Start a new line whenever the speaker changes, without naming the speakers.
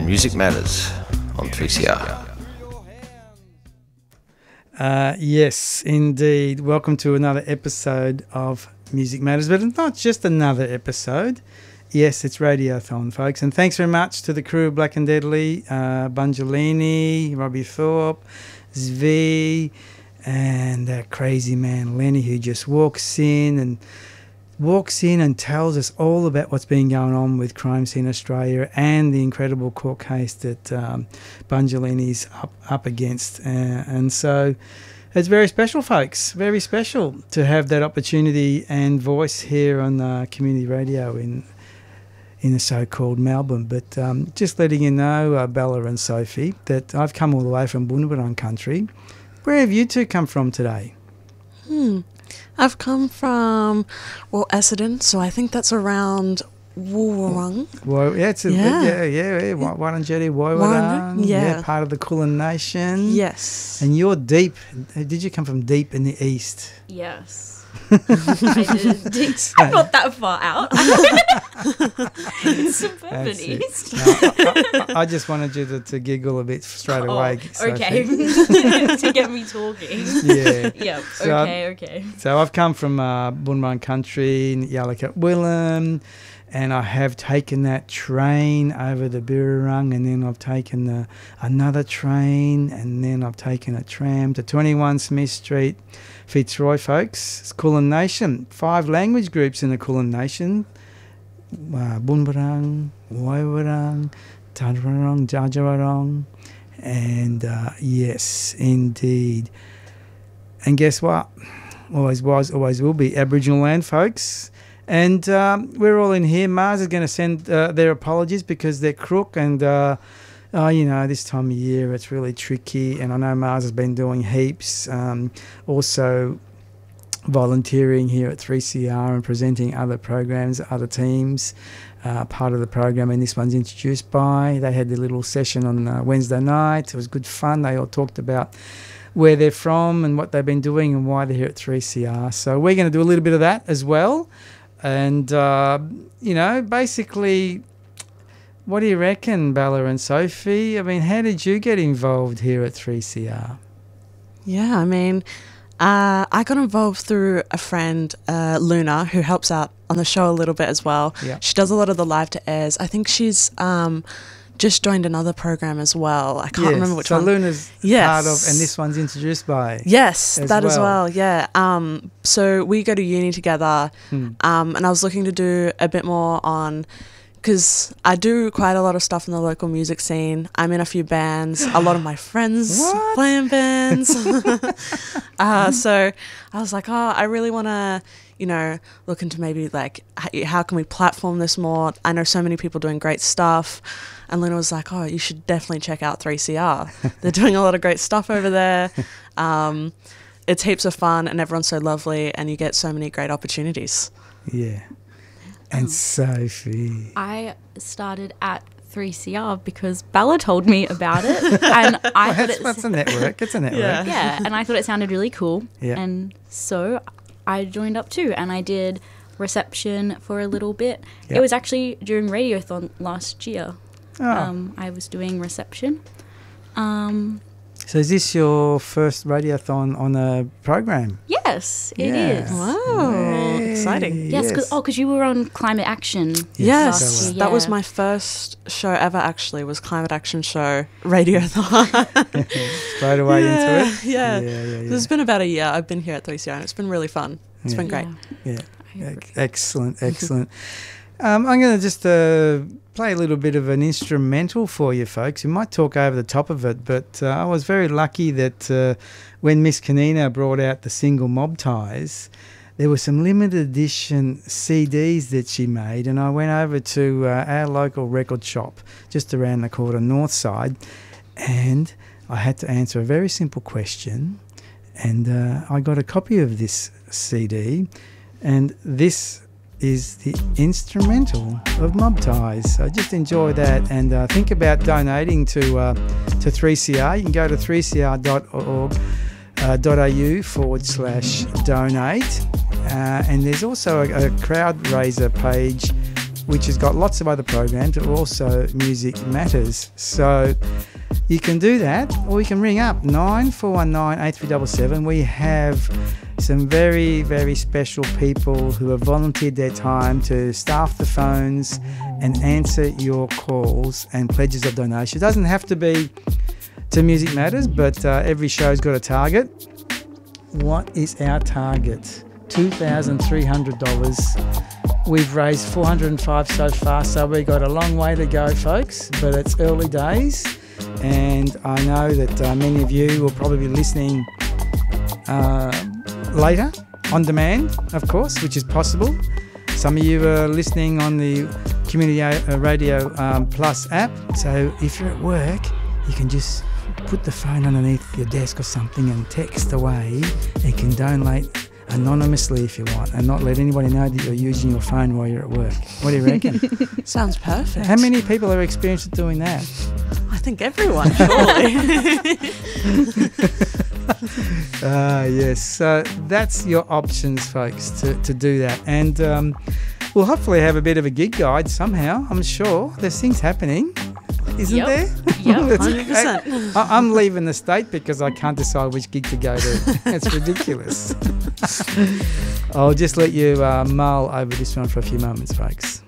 Music Matters on 3CR.
Yes, indeed. Welcome to another episode of Music Matters, but it's not just another episode. Yes, it's Radiothon, folks. And thanks very much to the crew of Black and Deadly, Bungelini, Robbie Thorpe, Zvi, and that crazy man Lenny, who just walks in and tells us all about what's been going on with crime scene Australia and the incredible court case that Bungelini's up against. And so it's very special, folks, very special to have that opportunity and voice here on community radio in the so-called Melbourne. But just letting you know, Bella and Sophie, that I've come all the way from Bunurong country. Where have you two come from today?
I've come from, Essendon, so I think that's around Woorong.
Well, yeah, Wurundjeri, Woiwurrung, yeah, part of the Kulin Nation.
Yes.
And you're deep. Did you come from deep in the east?
Yes. I did. I'm not that far out. It's suburban east.
No, I just wanted you to giggle a bit straight away.
Okay. To get me talking.
Yeah.
Yep.
So
Okay.
So I've come from Bunurong country, Yallikat Willem, and I have taken that train over the Birrarung, and then I've taken another train, and then I've taken a tram to 21 Smith Street, Fitzroy, folks. It's Kulin Nation. 5 language groups in the Kulin Nation. Bunurong, Woiwurrung, Tadarong, Djajarong, and yes, indeed. And guess what? Always was, always will be Aboriginal land, folks. And we're all in here. Mars is going to send their apologies because they're crook and, this time of year it's really tricky. And I know Mars has been doing heaps. Also volunteering here at 3CR and presenting other programs, other teams, part of the program. And this one's introduced by. They had their little session on Wednesday night. It was good fun. They all talked about where they're from and what they've been doing and why they're here at 3CR. So we're going to do a little bit of that as well. And, basically, what do you reckon, Bella and Sophie? I mean, how did you get involved here at 3CR?
Yeah, I mean, I got involved through a friend, Luna, who helps out on the show a little bit as well.
Yeah.
She does a lot of the live to airs. I think she's just joined another program as well. I can't remember which one.
So Luna's part of, and this one's introduced by.
Yes, as well, yeah. So we go to uni together, and I was looking to do a bit more on, because I do quite a lot of stuff in the local music scene. I'm in a few bands. A lot of my friends play in bands. So I was like, I really want to, look into maybe like, how can we platform this more? I know so many people doing great stuff. And Luna was like, you should definitely check out 3CR. They're doing a lot of great stuff over there. It's heaps of fun and everyone's so lovely and you get so many great opportunities.
Yeah. And Sophie.
I started at 3CR because Bella told me about it. And I thought
it's a network. It's a network.
Yeah, and I thought it sounded really cool.
Yeah.
And so I joined up too, and I did reception for a little bit.
Yep.
It was actually during Radiothon last year.
Oh.
I was doing reception.
So is this your first Radiothon on a program?
Yes, it is.
Wow,
Yay.
exciting.
Yes, because you were on Climate Action.
Yes,
last year,
that was my first show ever actually, was Climate Action Show, Radiothon.
Straight away into it?
Yeah. It's been about a year I've been here at 3CR and it's been really fun. It's been great.
Yeah, excellent. I'm going to just play a little bit of an instrumental for you folks. We might talk over the top of it, but I was very lucky that when Miss Kanina brought out the single Mob Ties, there were some limited edition CDs that she made, and I went over to our local record shop just around the corner, Northside, and I had to answer a very simple question, and I got a copy of this CD, and this is the instrumental of Mob Ties. So just enjoy that and think about donating to 3CR. You can go to 3cr.org.au/donate, and there's also a crowd raiser page which has got lots of other programs, but also Music Matters. So you can do that, or you can ring up 9419-8377. We have some very, very special people who have volunteered their time to staff the phones and answer your calls and pledges of donation. It doesn't have to be to Music Matters, but every show's got a target. What is our target? $2,300. We've raised $405 so far, so we've got a long way to go, folks, but it's early days. And I know that many of you will probably be listening later, on demand, of course, which is possible. Some of you are listening on the Community Radio Plus app. So if you're at work, you can just put the phone underneath your desk or something and text away. You can donate anonymously if you want and not let anybody know that you're using your phone while you're at work. What do you reckon?
Sounds perfect.
How many people are experienced at doing that?
I think everyone, surely.
Yes, so that's your options, folks, to do that. And we'll hopefully have a bit of a gig guide somehow. I'm sure there's things happening, isn't there?
Yep,
100%.
I'm leaving the state because I can't decide which gig to go to. It's ridiculous. I'll just let you mull over this one for a few moments, folks.